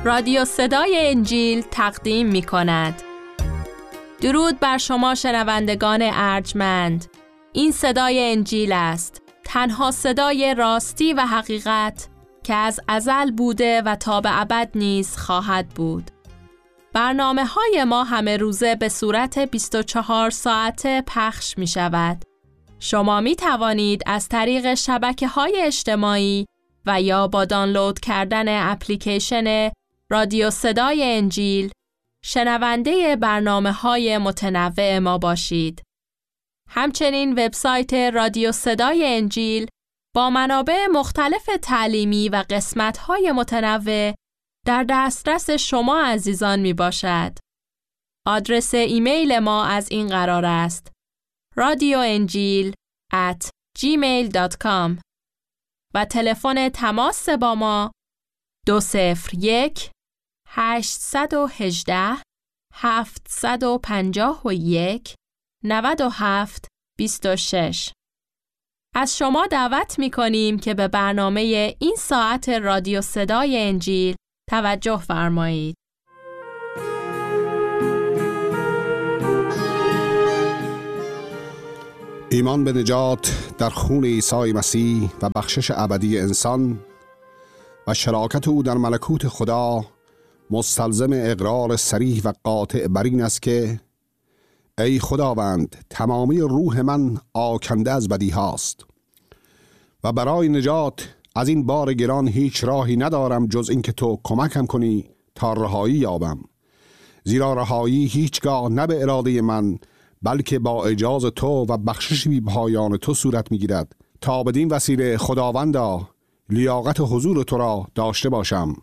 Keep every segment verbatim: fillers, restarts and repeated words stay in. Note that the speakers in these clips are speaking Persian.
رادیو صدای انجیل تقدیم می کند. درود بر شما شنوندگان ارجمند. این صدای انجیل است، تنها صدای راستی و حقیقت که از ازل بوده و تا به ابد نیز خواهد بود. برنامه های ما همه روزه به صورت بیست و چهار ساعته پخش می شود. شما می توانید از طریق شبکه های اجتماعی و یا با دانلود کردن اپلیکیشن رادیو صدای انجیل شنونده برنامه های متنوع ما باشید. همچنین وبسایت رادیو صدای انجیل با منابع مختلف تعلیمی و قسمت های متنوع در دسترس شما عزیزان می باشد. آدرس ایمیل ما از این قرار است: رادیو انجیل ات جیمیل دات کام و تلفن تماس با ما دو صفر یک هشت یک هشت هفت پنج یک نه هفت دو شش. از شما دعوت می کنیم که به برنامه این ساعت رادیو صدای انجیل توجه فرمایید. ایمان به نجات در خون عیسی مسیح و بخشش ابدی انسان و شراکت او در ملکوت خدا مستلزم اقرار صریح و قاطع بر این است که ای خداوند، تمامی روح من آکنده از بدی هاست و برای نجات از این بار گران هیچ راهی ندارم جز این که تو کمکم کنی تا رهایی یابم، زیرا رهایی هیچگاه نه به اراده من بلکه با اجازه تو و بخشش بی پایان تو صورت میگیرد، تا بدین وسیله خداوندا لیاقت حضور تو را داشته باشم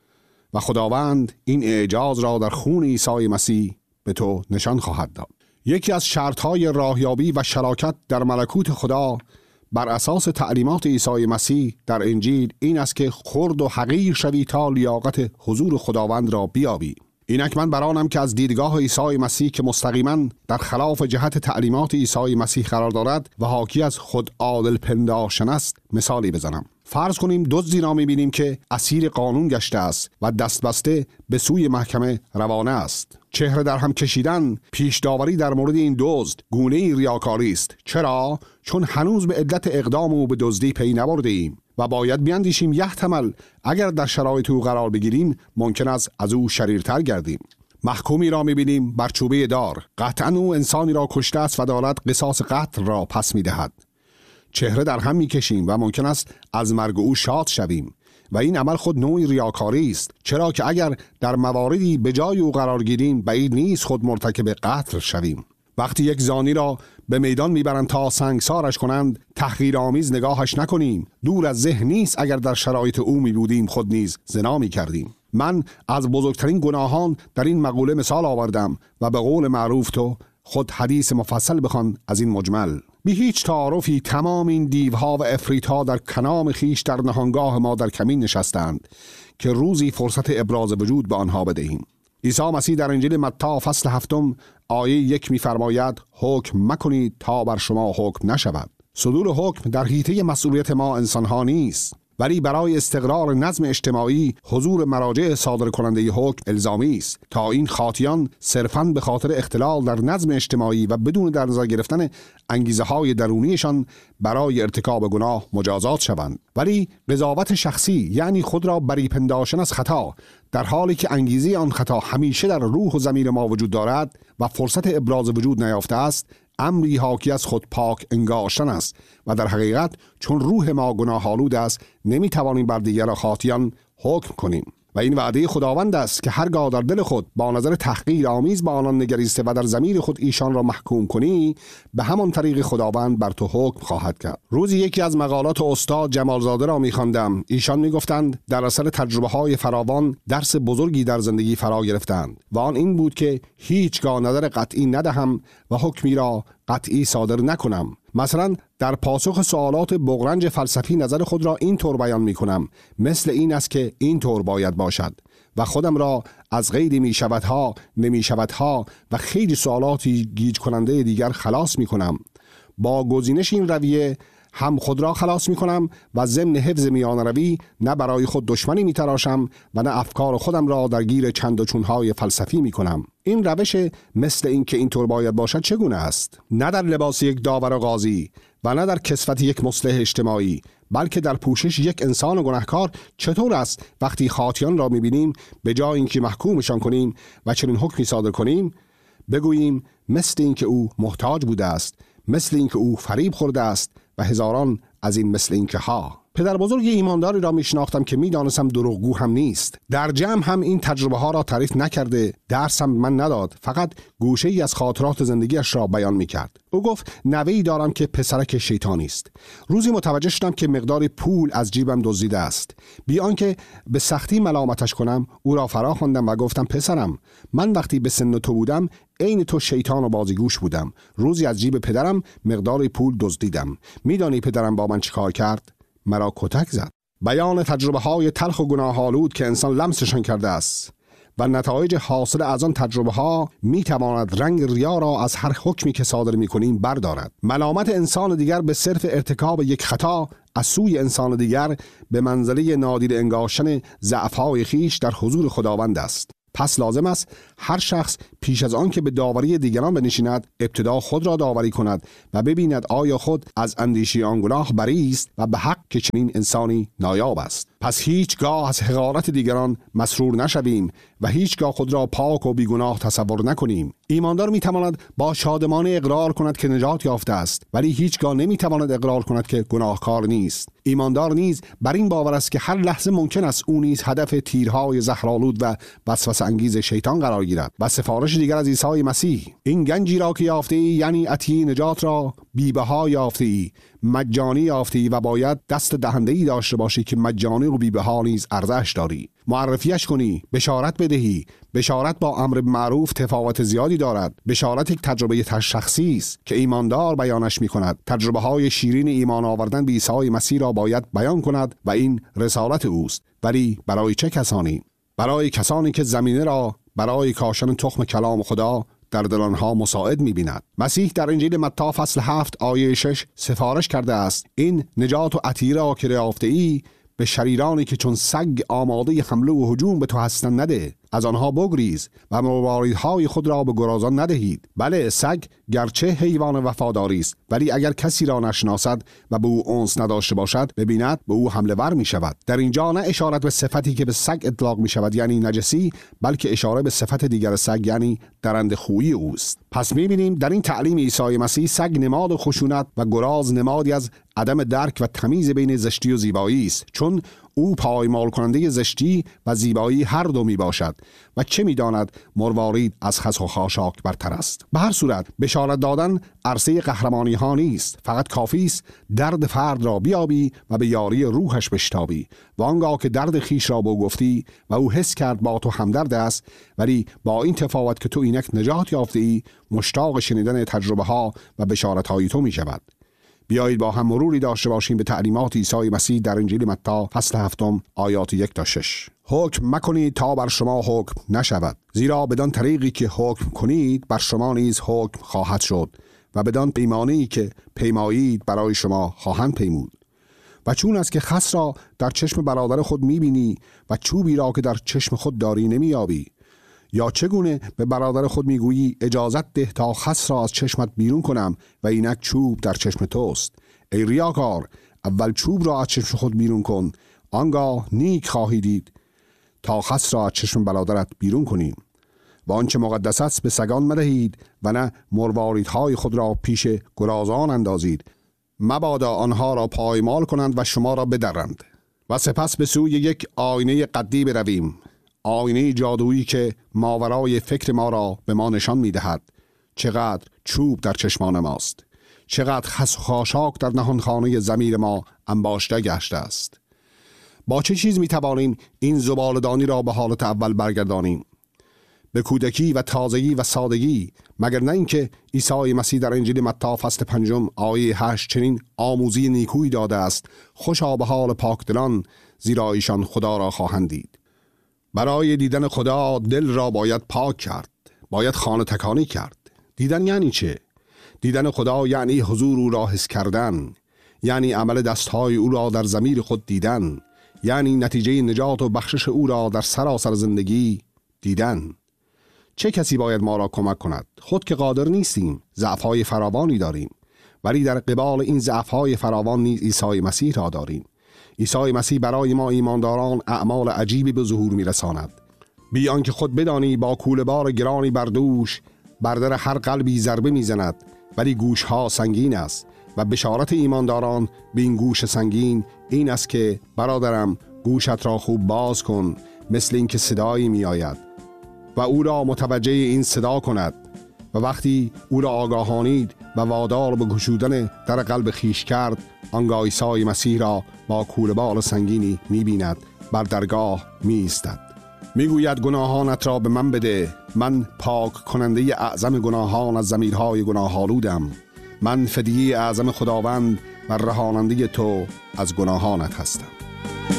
و خداوند این اعجاز را در خون عیسی مسیح به تو نشان خواهد داد. یکی از شرطهای راهیابی و شراکت در ملکوت خدا بر اساس تعلیمات عیسی مسیح در انجیل این است که خرد و حقیر شوی تا لیاقت حضور خداوند را بیابی. اینک من برانم که از دیدگاه عیسی مسیح که مستقیما در خلاف جهت تعلیمات عیسی مسیح قرار دارد و حاکی از خود عادل پنداشتن است مثالی بزنم. فرض کنیم دزدی را می‌بینیم که اسیر قانون گشته است و دست بسته به سوی محکمه روانه است. چهره در هم کشیدن پیش داوری در مورد این دزد گونه‌ای ریاکاری است. چرا؟ چون هنوز به علت اقدام او به دزدی پی نبردیم و باید بیاندیشیم یحتمل اگر در شرایط او قرار بگیریم ممکن است از او شریرتر گردیم. محکومی را می‌بینیم بر چوبه دار، قطعاً او انسانی را کشته است و دارد قصاص قتل را پس می‌دهد. چهره در هم می‌کشیم و ممکن است از مرگ او شاد شویم و این عمل خود نوعی ریاکاری است، چرا که اگر در مواردی به جای او قرار گیریم بعید نیست خود مرتکب قتل شویم. وقتی یک زانی را به میدان میبرند تا سنگسارش کنند تحقیرآمیز نگاهش نکنیم. دور از ذهن نیست اگر در شرایط او می بودیم خود نیز زنا می کردیم. من از بزرگترین گناهان در این مقوله مثال آوردم و به قول معروف تو خود حدیث مفصل بخوان از این مجمل. بی هیچ تعارفی تمام این دیوها و افریتها در کنام خیش در نهانگاه ما در کمین نشستند که روزی فرصت ابراز وجود به آنها بدهیم. عیسی مسیح در انجیل متی فصل هفتم آیه یک می‌فرماید حکم مکنید تا بر شما حکم نشود. صدور حکم در حیطه مسئولیت ما انسان‌ها نیست، ولی برای استقرار نظم اجتماعی حضور مراجع صادر کننده حکم الزامی است تا این خاطیان صرفاً به خاطر اختلال در نظم اجتماعی و بدون در نظر گرفتن انگیزه‌های درونیشان برای ارتکاب گناه مجازات شوند. ولی قضاوت شخصی یعنی خود را بری پنداشتن از خطا در حالی که انگیزه آن خطا همیشه در روح و ضمیر ما وجود دارد و فرصت ابراز وجود نیافته است، امری حاکی از خود پاک انگاشتن است و در حقیقت چون روح ما گناه آلود است نمیتوانیم بر دیگر خاطیان حکم کنیم و این وعده خداوند است که هرگاه در دل خود با نظر تحقیر آمیز با آنان نگریسته و در ضمیر خود ایشان را محکوم کنی به همان طریق خداوند بر تو حکم خواهد کرد. روزی یکی از مقالات استاد جمالزاده را می‌خواندم. ایشان میگفتند در اثر تجربه‌های فراوان درس بزرگی در زندگی فرا گرفتند و آن این بود که هیچگاه نظر قطعی ندهم و حکمی را قطعی صادر نکنم. مثلا در پاسخ سوالات بغرنج فلسفی نظر خود را این طور بیان می کنم: مثل این است که این طور باید باشد و خودم را از غیر می شودها، نمی شودها و خیلی سوالاتی گیج کننده دیگر خلاص می کنم. با گزینش این رویه هم خود را خلاص می کنم و ضمن حفظ میان روی نه برای خود دشمنی می تراشم و نه افکار خودم را درگیر چند و چونهای فلسفی می کنم. این روش مثل این که اینطور باید باشد چگونه است؟ نه در لباس یک داور و قاضی و نه در کسوت یک مصلح اجتماعی، بلکه در پوشش یک انسان گناهکار. چطور است وقتی خاطیان را می بینیم به جای اینکه محکومشان کنیم و چنین حکمی صادر کنیم بگوییم مثل این که او محتاج بوده است، مثل این که او فریب خورده است و هزاران از این مثل این که ها. پدر بزرگ ایمانداری را می شناختم که می دانستم دروغگو هم نیست. در جمع هم این تجربه ها را تعریف نکرده، درس هم من نداد، فقط گوشه ای از خاطرات زندگیش را بیان می کرد. او گفت نوه‌ای دارم که پسرک شیطانی است. روزی متوجه شدم که مقدار پول از جیبم دزدیده است. بی آنکه به سختی ملامتش کنم او را فرا خواندم و گفتم پسرم، من وقتی به سن تو بودم عین تو شیطان و بازیگوش بودم. روزی از جیب پدرم مقدار پول دزدیدم. میدانی پدرم با من چیکار کرد؟ مرا کتک زد. بیان تجربه های تلخ و گناه‌آلود که انسان لمسشان کرده است و نتایج حاصل از آن تجربه ها می تواند رنگ ریا را از هر حکمی که صادر می کنیم بردارد. ملامت انسان دیگر به صرف ارتکاب یک خطا از سوی انسان دیگر به منزله نادیده انگاشتن ضعف‌های خیش در حضور خداوند است. پس لازم است هر شخص پیش از آن که به داوری دیگران بنشیند ابتدا خود را داوری کند و ببیند آیا خود از اندیشه آن گناه بری است و به حق که چنین انسانی نایاب است. پس هیچگاه از حقارت دیگران مسرور نشویم و هیچگاه خود را پاک و بیگناه تصور نکنیم. ایماندار میتواند با شادمانه اقرار کند که نجات یافته است، ولی هیچگاه نمیتواند اقرار کند که گناهکار نیست. ایماندار نیز بر این باور است که هر لحظه ممکن است او نیز هدف تیرهای زهرآلود و وسوسه انگیز شیطان قرار گیرد. و سفارش دیگر از عیسی مسیح: این گنجی را که یافته ای، یعنی عطیه نجات را بی‌بها یافته ای، مجانی یافته ای و باید دست دهنده ای داشته باشی که مجانی و بی‌بها نیز ارزش داری. معرفیش کنی، بشارت بدهی. بشارت با امر معروف تفاوت زیادی دارد. بشارت یک تجربه شخصی است که ایماندار بیانش می کند. تجربه های شیرین ایمان آوردن به عیسی مسیح را باید بیان کند و این رسالت اوست. ولی برای چه کسانی؟ برای کسانی که زمینه را برای کاشتن تخم کلام خدا در دل آنها مساعد می‌بیند. مسیح در انجیل متی فصل هفت آیه شش سفارش کرده است: این نجات و عطیه را که یافته‌ای به شریرانی که چون سگ آماده حمله و هجوم به تو هستند نده. از آنها بگریز و مواردهای خود را به گرازان ندهید. بله، سگ گرچه حیوان وفاداری است، ولی اگر کسی را نشناسد و به او انس نداشته باشد ببیند به او حمله ور می شود. در اینجا نه اشارت به صفتی که به سگ اطلاق می شود یعنی نجسی، بلکه اشاره به صفت دیگر سگ یعنی درنده خویی اوست. پس می بینیم در این تعلیم عیسی مسیح سگ نماد خشونت و گراز نمادی از عدم درک و تمیز بین زشتی و زیبایی است، چون او پایمال کننده زشتی و زیبایی هر دو می باشد و چه می داند مروارید از خس و خاشاک برتر است. به هر صورت بشارت دادن عرصه قهرمانی ها نیست. فقط کافی است درد فرد را بیابی و به یاری روحش بشتابی و آنگاه که درد خیش را با گفتی و او حس کرد با تو همدرد است، ولی با این تفاوت که تو اینک نجات یافته ای مشتاق شنیدن تجربه ها و بشارت های تو می شود. بیایید با هم مروری داشته باشیم به تعلیمات عیسی مسیح در انجیل متی فصل هفتم آیات یک تا شش. حکم مکنید تا بر شما حکم نشود، زیرا بدان طریقی که حکم کنید بر شما نیز حکم خواهد شد و بدان پیمانی که پیمایید برای شما خواهند پیمود. و چون است که خس را در چشم برادر خود میبینی و چوبی را که در چشم خود داری نمیابی، یا چگونه به برادر خود میگویی اجازت ده تا خس را از چشمت بیرون کنم و اینک چوب در چشم توست. ای ریاکار، اول چوب را از چشم خود بیرون کن، آنگاه نیک خواهی دید تا خس را از چشم برادرت بیرون کنیم. و آنچه مقدس است به سگان مدهید و نه مرواریدهای خود را پیش گرازان اندازید، مبادا آنها را پایمال کنند و شما را بدرند. و سپس به سوی یک آینه قدی برویم، آینه جادویی که ماورای فکر ما را به ما نشان می‌دهد چقدر چوب در چشمان ماست، چقدر خس و خاشاک در نهانخانه ضمیر ما انباشته گشته است. با چه چیز می‌توانیم این زباله‌دانی را به حالت اول برگردانیم؟ به کودکی و تازگی و سادگی، مگر نه اینکه عیسی مسیح در انجیل متی فصل پنجم آیه هشت چنین آموزی نیکویی داده است: خوشا به حال پاکدلان، زیرا ایشان خدا را خواهند دید. برای دیدن خدا دل را باید پاک کرد، باید خانه تکانی کرد. دیدن یعنی چه؟ دیدن خدا یعنی حضور او را حس کردن، یعنی عمل دستهای او را در ضمیر خود دیدن، یعنی نتیجه نجات و بخشش او را در سراسر زندگی دیدن. چه کسی باید ما را کمک کند؟ خود که قادر نیستیم، ضعف‌های فراوانی داریم، ولی در قبال این ضعف‌های فراوان نیز عیسی مسیح را داریم. عیسی مسیح برای ما ایمانداران اعمال عجیبی به ظهور می‌رساند. بی آنکه خود بدانی با کوله‌بار گرانی بر دوش بر در هر قلبی ضربه می‌زند، ولی گوش‌ها سنگین است و بشارت ایمانداران به این گوش سنگین این است که برادرم گوشت را خوب باز کن، مثل اینکه صدایی می‌آید و او را متوجه این صدا کند. و وقتی او را آگاهانید و وادار به گشودن در قلب خیش کرد، آنگاه عیسی مسیح را با کوله‌بار سنگینی می‌بیند، بر درگاه می‌ایستد، میگوید گناهانت را به من بده، من پاک کننده اعظم گناهان از ضمیرهای گناه‌آلودم، من فدیه اعظم خداوند و رهاننده تو از گناهانت هستم.